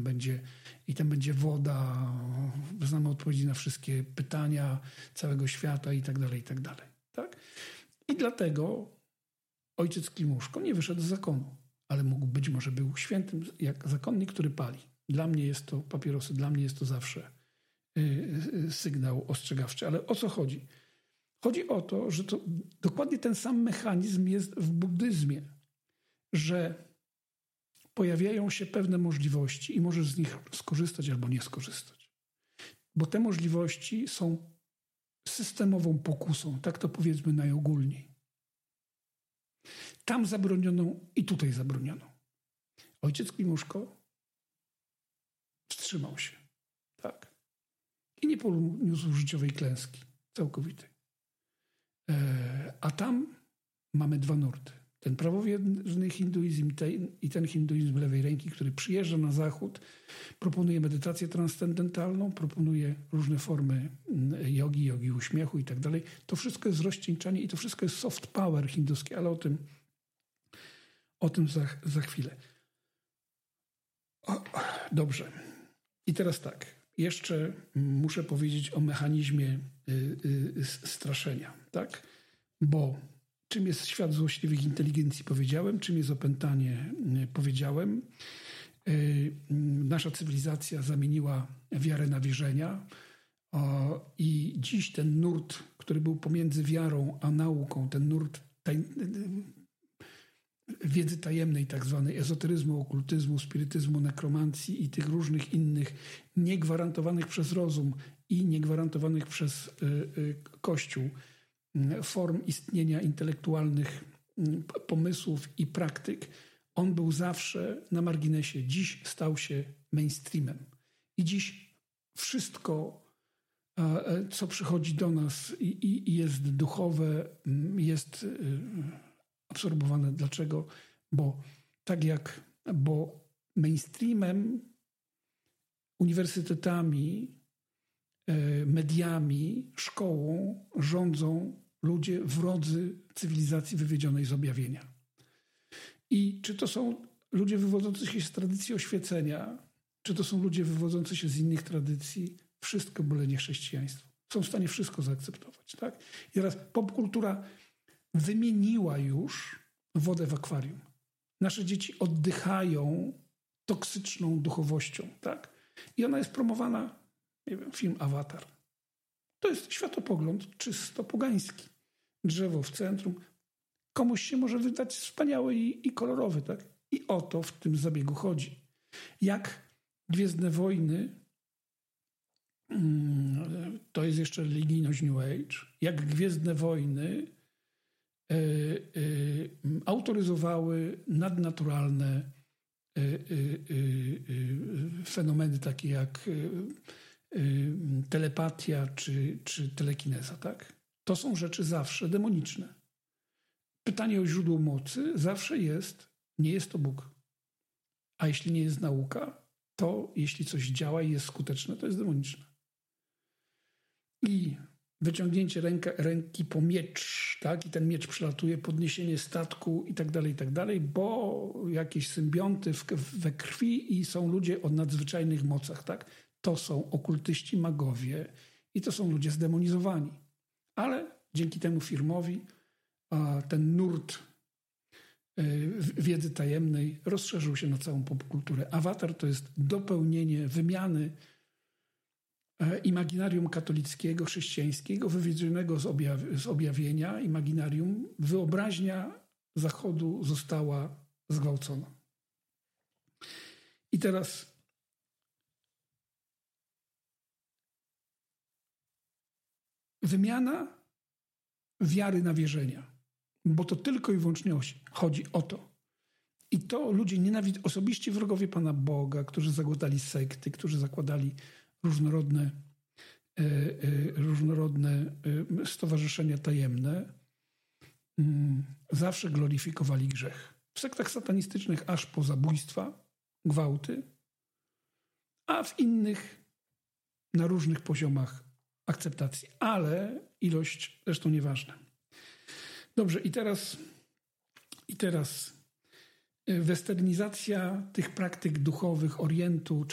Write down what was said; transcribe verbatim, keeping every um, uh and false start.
będzie, i tam będzie woda, znamy odpowiedzi na wszystkie pytania całego świata i tak dalej, i tak dalej. Tak? I dlatego ojciec Klimuszko nie wyszedł z zakonu, ale mógł być może był świętym, jak zakonnik, który pali. Dla mnie jest to papierosy, dla mnie jest to zawsze yy, sygnał ostrzegawczy. Ale o co chodzi? Chodzi o to, że to dokładnie ten sam mechanizm jest w buddyzmie, że pojawiają się pewne możliwości i możesz z nich skorzystać albo nie skorzystać. Bo te możliwości są systemową pokusą, tak to powiedzmy najogólniej. Tam zabronioną i tutaj zabronioną. Ojciec Klimuszko wstrzymał się, tak? I nie poniósł życiowej klęski całkowitej. E, a tam mamy dwa nurty. Ten prawowierny hinduizm i ten hinduizm lewej ręki, który przyjeżdża na zachód, proponuje medytację transcendentalną, proponuje różne formy jogi, jogi uśmiechu i tak dalej. To wszystko jest rozcieńczanie i to wszystko jest soft power hinduskie, ale o tym, o tym za, za chwilę. O, dobrze. I teraz tak. Jeszcze muszę powiedzieć o mechanizmie y, y, straszenia, tak? Bo czym jest świat złośliwych inteligencji, powiedziałem. Czym jest opętanie, powiedziałem. Nasza cywilizacja zamieniła wiarę na wierzenia. I dziś ten nurt, który był pomiędzy wiarą a nauką, ten nurt taj... wiedzy tajemnej, tak zwanej ezoteryzmu, okultyzmu, spirytyzmu, nekromancji i tych różnych innych niegwarantowanych przez rozum i niegwarantowanych przez Kościół form istnienia intelektualnych, pomysłów i praktyk, on był zawsze na marginesie. Dziś stał się mainstreamem. I dziś wszystko, co przychodzi do nas i, i jest duchowe, jest absorbowane. Dlaczego? Bo tak jak, bo mainstreamem, uniwersytetami, mediami, szkołą rządzą ludzie wrodzy cywilizacji wywiedzionej z objawienia. I czy to są ludzie wywodzący się z tradycji oświecenia, czy to są ludzie wywodzący się z innych tradycji, wszystko byle nie chrześcijaństwo. Są w stanie wszystko zaakceptować. Tak? I teraz popkultura wymieniła już wodę w akwarium. Nasze dzieci oddychają toksyczną duchowością. Tak? I ona jest promowana, nie wiem, film Awatar. To jest światopogląd czysto pogański. Drzewo w centrum. Komuś się może wydać wspaniały i, i kolorowy, tak? I o to w tym zabiegu chodzi. Jak Gwiezdne Wojny, to jest jeszcze religijność New Age, jak Gwiezdne Wojny y, y, autoryzowały nadnaturalne y, y, y, y, fenomeny takie jak y, y, telepatia czy, czy telekineza, tak? To są rzeczy zawsze demoniczne. Pytanie o źródło mocy zawsze jest, nie jest to Bóg. A jeśli nie jest nauka, to jeśli coś działa i jest skuteczne, to jest demoniczne. I wyciągnięcie ręka, ręki po miecz, tak? I ten miecz przelatuje, podniesienie statku i tak dalej, i tak dalej, bo jakieś symbionty w, we krwi i są ludzie o nadzwyczajnych mocach, tak? To są okultyści, magowie i to są ludzie zdemonizowani. Ale dzięki temu filmowi a ten nurt wiedzy tajemnej rozszerzył się na całą popkulturę. Awatar to jest dopełnienie wymiany imaginarium katolickiego, chrześcijańskiego, wywiedzionego z, objaw- z objawienia, imaginarium. Wyobraźnia Zachodu została zgwałcona. I teraz wymiana wiary na wierzenia. Bo to tylko i wyłącznie chodzi o to. I to ludzie nienawidzą, osobiści wrogowie Pana Boga, którzy zakładali sekty, którzy zakładali różnorodne, e, e, różnorodne e, stowarzyszenia tajemne, m, zawsze gloryfikowali grzech. W sektach satanistycznych aż po zabójstwa, gwałty, a w innych na różnych poziomach akceptacji. Ale ilość zresztą nieważna. Dobrze, i teraz, i teraz westernizacja tych praktyk duchowych Orientu,